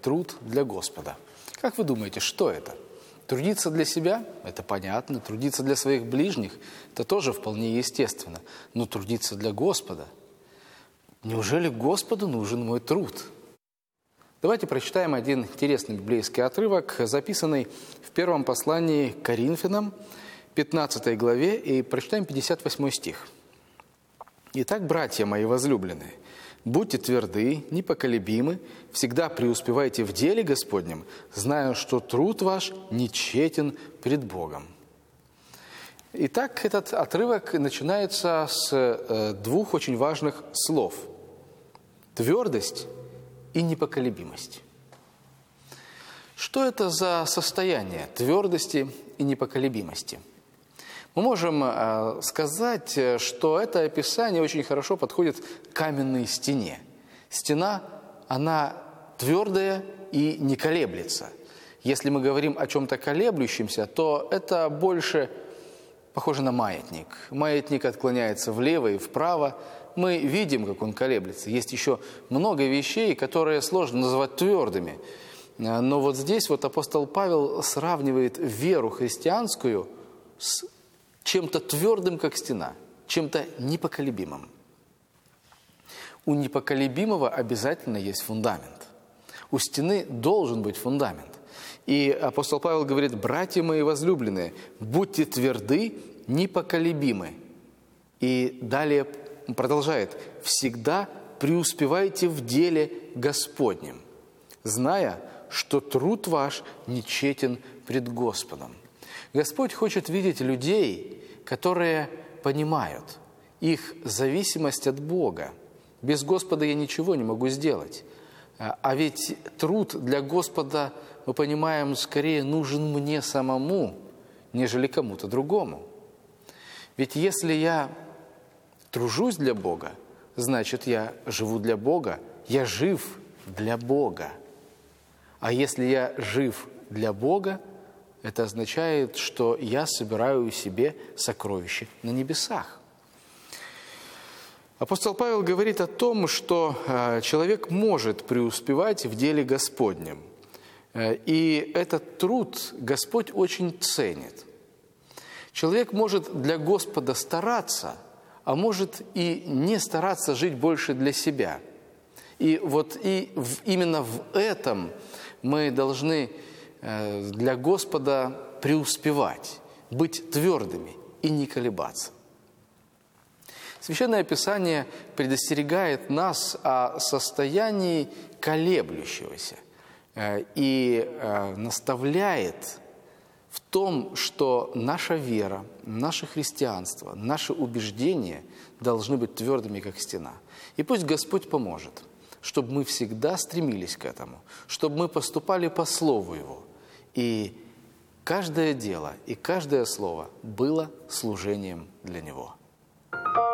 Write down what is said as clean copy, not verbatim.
труд для Господа. Как вы думаете, что это? Трудиться для себя – это понятно. Трудиться для своих ближних – это тоже вполне естественно. Но трудиться для Господа – неужели Господу нужен мой труд? Давайте прочитаем один интересный библейский отрывок, записанный в первом послании к Коринфянам, 15 главе, и прочитаем 58 стих. «Итак, братья мои возлюбленные, будьте тверды, непоколебимы, всегда преуспевайте в деле Господнем, зная, что труд ваш нечетен пред Богом». Итак, этот отрывок начинается с двух очень важных слов – твердость и непоколебимость. Что это за состояние твердости и непоколебимости? Мы можем сказать, что это описание очень хорошо подходит к каменной стене. Стена, она твердая и не колеблется. Если мы говорим о чем-то колеблющемся, то это больше похоже на маятник. Маятник отклоняется влево и вправо. Мы видим, как он колеблется. Есть еще много вещей, которые сложно называть твердыми. Но вот здесь вот апостол Павел сравнивает веру христианскую с чем-то твердым, как стена, чем-то непоколебимым. У непоколебимого обязательно есть фундамент. У стены должен быть фундамент. И апостол Павел говорит: «Братья мои возлюбленные, будьте тверды, непоколебимы». И далее продолжает: «Всегда преуспевайте в деле Господнем, зная, что труд ваш нечетен пред Господом». Господь хочет видеть людей, которые понимают их зависимость от Бога. Без Господа я ничего не могу сделать. А ведь труд для Господа, мы понимаем, скорее нужен мне самому, нежели кому-то другому. Ведь если я тружусь для Бога, значит, я живу для Бога, я жив для Бога. А если я жив для Бога, это означает, что я собираю себе сокровища на небесах. Апостол Павел говорит о том, что человек может преуспевать в деле Господнем. И этот труд Господь очень ценит. Человек может для Господа стараться, а может и не стараться, жить больше для себя. И вот именно в этом мы должны для Господа преуспевать, быть твердыми и не колебаться. Священное Писание предостерегает нас о состоянии колеблющегося и наставляет в том, что наша вера, наше христианство, наши убеждения должны быть твердыми, как стена. И пусть Господь поможет, чтобы мы всегда стремились к этому, чтобы мы поступали по Слову Его, и каждое дело и каждое слово было служением для Него.